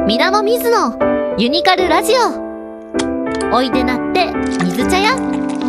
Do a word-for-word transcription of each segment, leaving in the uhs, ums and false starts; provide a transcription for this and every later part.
みなもみずのユニカルラジオ。おいでなって水茶屋。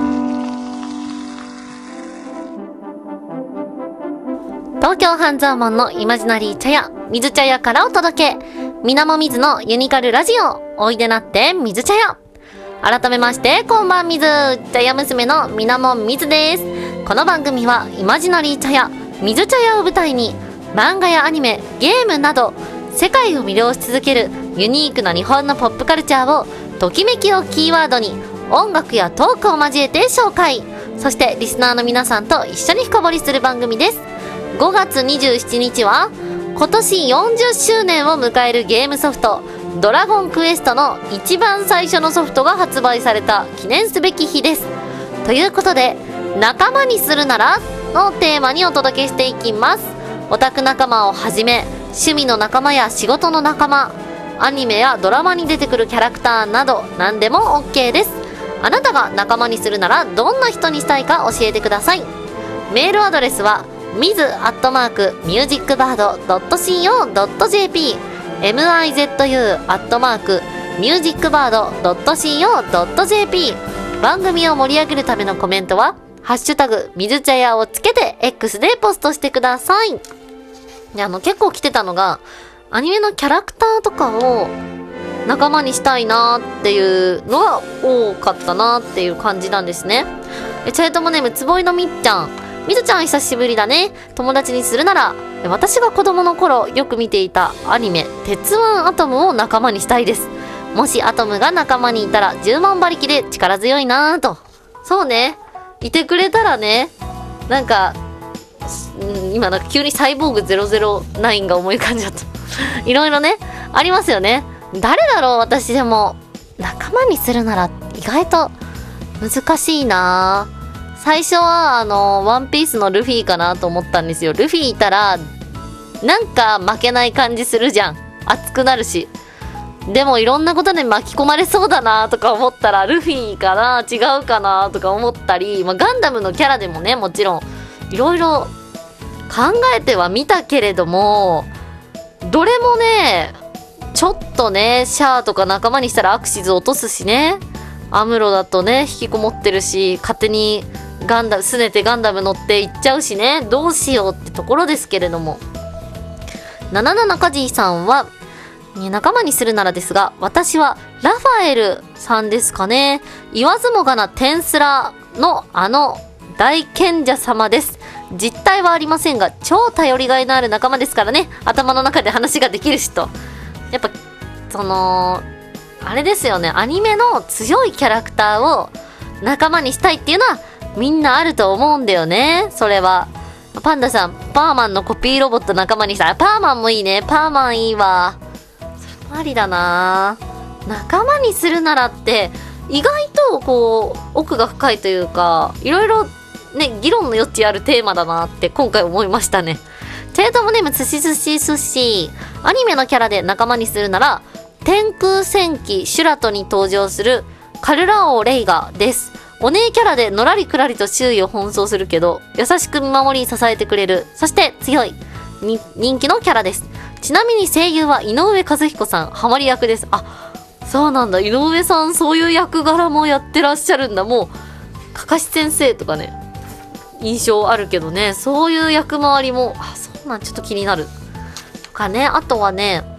東京半蔵門のイマジナリー茶屋、水茶屋からお届け。みなもみずのユニカルラジオ。おいでなって水茶屋。改めましてこんばんみず、茶屋娘のみなもみずです。この番組はイマジナリー茶屋、水茶屋を舞台に漫画やアニメ、ゲームなど世界を魅了し続けるユニークな日本のポップカルチャーをときめきをキーワードに音楽やトークを交えて紹介、そしてリスナーの皆さんと一緒に深掘りする番組です。ごがつにじゅうしちにちは今年よんじゅっしゅうねんを迎えるゲームソフトドラゴンクエストの一番最初のソフトが発売された記念すべき日です。ということで、仲間にするならのテーマにお届けしていきます。オタク仲間をはじめ趣味の仲間や仕事の仲間、アニメやドラマに出てくるキャラクターなど何でも OK です。あなたが仲間にするならどんな人にしたいか教えてください。メールアドレスはミズアットマークミュージックバードドットシーオードットジェーピー ミズ アットマークミュージックバードドットシーオードットジェーピー。 番組を盛り上げるためのコメントはハッシュタグ水茶屋をつけて X でポストしてください。あの結構来てたのがアニメのキャラクターとかを仲間にしたいなっていうのが多かったなっていう感じなんですね。えチャイトモネームつぼいのみっちゃん、みずちゃん久しぶりだね。友達にするなら私が子供の頃よく見ていたアニメ鉄腕アトムを仲間にしたいです。もしアトムが仲間にいたらじゅうまん馬力で力強いなぁと。そうね、いてくれたらね、なんか、うん、今なんか急にサイボーグゼロゼロナインが思い浮かんじゃったいろいろねありますよね。誰だろう。私でも仲間にするなら意外と難しいな。最初はあのワンピースのルフィかなと思ったんですよ。ルフィいたらなんか負けない感じするじゃん。熱くなるし。でもいろんなことで巻き込まれそうだなとか思ったらルフィかな違うかなとか思ったり、まあ、ガンダムのキャラでもねもちろんいろいろ考えてはみたけれども、どれもねちょっとねシャアとか仲間にしたらアクシズ落とすしね、アムロだとね引きこもってるし、勝手にガンダムすねてガンダム乗って行っちゃうしね、どうしようってところですけれども、ななななかじいさんは仲間にするならですが、私はラファエルさんですかね。言わずもがな天スラのあの大賢者様です。実体はありませんが超頼りがいのある仲間ですからね。頭の中で話ができるしと。やっぱそのあれですよね、アニメの強いキャラクターを仲間にしたいっていうのはみんなあると思うんだよね。それはパンダさん、パーマンのコピーロボット仲間にしたい。パーマンもいいね。パーマンいいわ。それもありだな。仲間にするならって意外とこう奥が深いというか、いろいろね議論の余地あるテーマだなって今回思いましたね。チェートモネーム寿司寿司寿司。アニメのキャラで仲間にするなら天空戦記シュラトに登場するカルラオレイガです。お姉キャラでのらりくらりと周囲を奔走するけど優しく見守り支えてくれる、そして強いに人気のキャラです。ちなみに声優は井上和彦さん、ハマり役です。あ、そうなんだ。井上さんそういう役柄もやってらっしゃるんだ。もうかかし先生とかね印象あるけどね、そういう役回りもあ、そうなん、ちょっと気になるとかね。あとはね